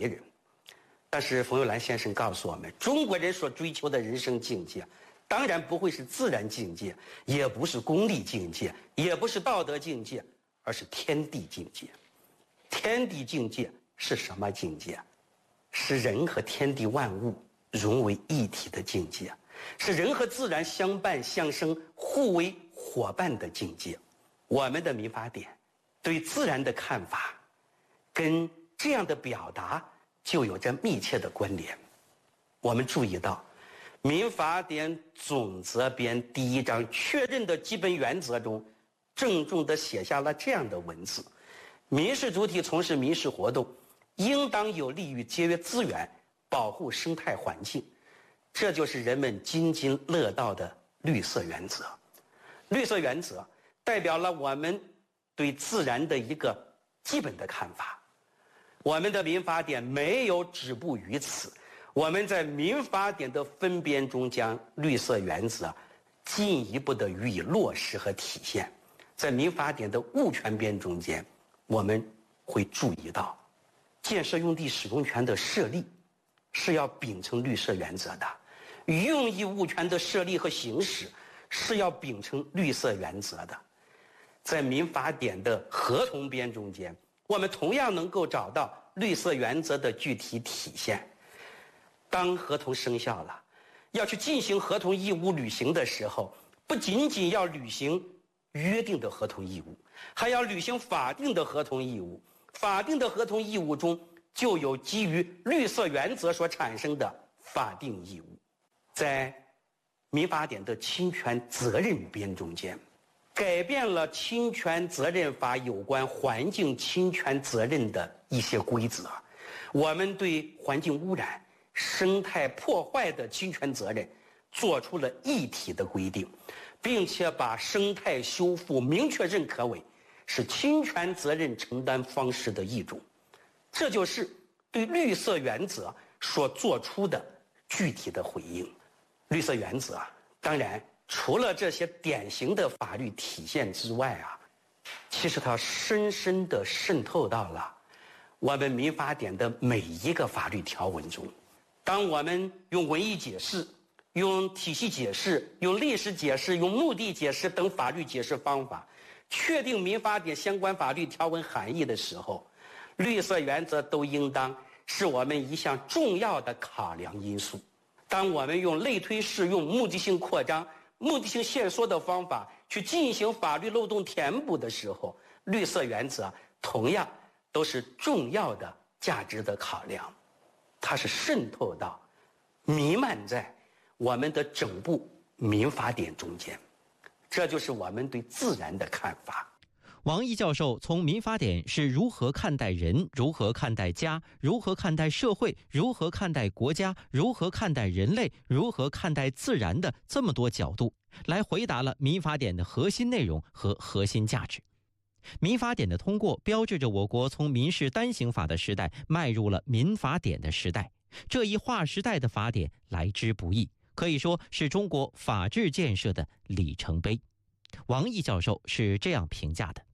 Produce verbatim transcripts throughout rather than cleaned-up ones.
别人。但是冯友兰先生告诉我们，中国人所追求的人生境界，当然不会是自然境界，也不是功利境界，也不是道德境界，而是天地境界。天地境界是什么境界？是人和天地万物融为一体的境界，是人和自然相伴相生、互为伙伴的境界。我们的民法典对自然的看法，跟这样的表达就有着密切的关联。我们注意到，民法典总则编第一章确认的基本原则中，郑重地写下了这样的文字：民事主体从事民事活动，应当有利于节约资源，保护生态环境。这就是人们津津乐道的绿色原则。绿色原则代表了我们对自然的一个基本的看法。我们的民法典没有止步于此，我们在民法典的分编中将绿色原则进一步的予以落实和体现。在民法典的物权编中间，我们会注意到，建设用地使用权的设立是要秉承绿色原则的，用益物权的设立和行使是要秉承绿色原则的。在民法典的合同编中间，我们同样能够找到绿色原则的具体体现。当合同生效了，要去进行合同义务履行的时候，不仅仅要履行约定的合同义务，还要履行法定的合同义务。法定的合同义务中就有基于绿色原则所产生的法定义务。在民法典的侵权责任编中间，改变了侵权责任法有关环境侵权责任的一些规则。我们对环境污染、生态破坏的侵权责任做出了一体的规定，并且把生态修复明确认可为是侵权责任承担方式的一种。这就是对绿色原则所做出的具体的回应。绿色原则当然除了这些典型的法律体现之外啊，其实它深深地渗透到了我们民法典的每一个法律条文中。当我们用文义解释、用体系解释、用历史解释、用目的解释等法律解释方法确定民法典相关法律条文含义的时候，绿色原则都应当是我们一项重要的考量因素。当我们用类推式、用目的性扩张、目的性限缩的方法去进行法律漏洞填补的时候，绿色原则同样都是重要的价值的考量。它是渗透到、弥漫在我们的整部民法典中间。这就是我们对自然的看法。 王毅教授从民法典是如何看待人、如何看待家、如何看待社会、如何看待国家、如何看待人类、如何看待自然的这么多角度，来回答了民法典的核心内容和核心价值。民法典的通过标志着我国从民事单行法的时代迈入了民法典的时代。这一划时代的法典来之不易，可以说是中国法治建设的里程碑。王毅教授是这样评价的：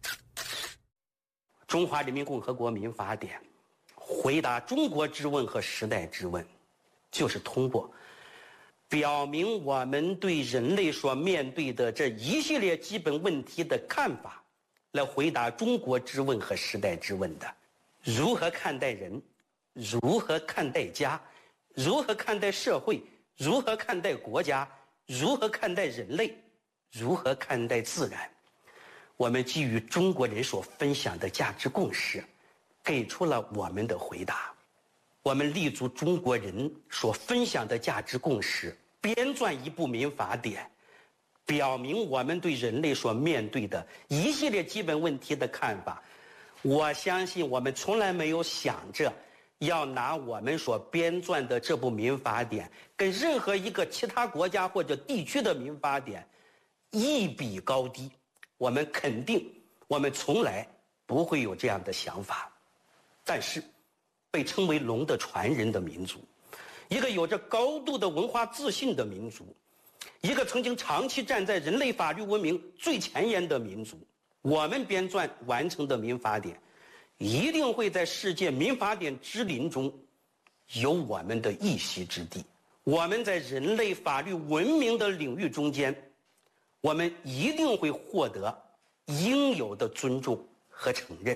中华人民共和国民法典回答中国之问和时代之问，就是通过表明我们对人类所面对的这一系列基本问题的看法，来回答中国之问和时代之问的。如何看待人，如何看待家，如何看待社会，如何看待国家，如何看待人类，如何看待自然。我们基于中国人所分享的价值共识，给出了我们的回答。我们立足中国人所分享的价值共识，编撰一部民法典，表明我们对人类所面对的一系列基本问题的看法。我相信我们从来没有想着要拿我们所编撰的这部民法典跟任何一个其他国家或者地区的民法典一比高低。我们肯定，我们从来不会有这样的想法。但是，被称为龙的传人的民族，一个有着高度的文化自信的民族，一个曾经长期站在人类法律文明最前沿的民族，我们编撰完成的民法典， 一定会在世界民法典之林中有我们的一席之地。我们在人类法律文明的领域中间，我们一定会获得应有的尊重和承认。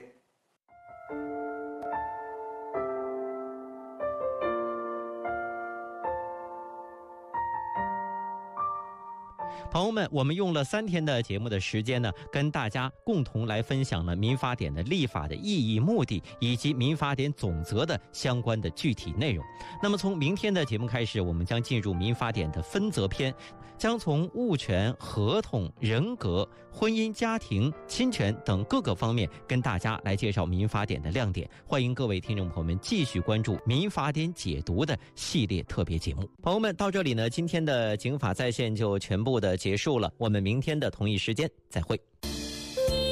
朋友们，我们用了三天的节目的时间呢，跟大家共同来分享了民法典的立法的意义、目的，以及民法典总则的相关的具体内容。那么从明天的节目开始，我们将进入民法典的分则篇，将从物权、合同、人格、婚姻、家庭、侵权等各个方面跟大家来介绍民法典的亮点。欢迎各位听众朋友们继续关注民法典解读的系列特别节目。朋友们，到这里呢，今天的警法在线就全部的结束了，我们明天的同一时间再会。